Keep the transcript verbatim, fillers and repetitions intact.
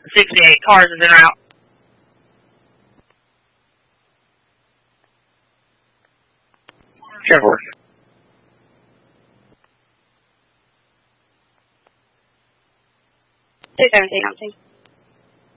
sixty-eight. Cars is en route. ten four. two seventeen, I'm seeing.